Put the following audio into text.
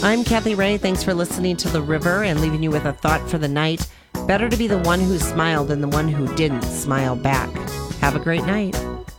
I'm Kathy Ray. Thanks for listening to The River and leaving you with a thought for the night. Better to be the one who smiled than the one who didn't smile back. Have a great night.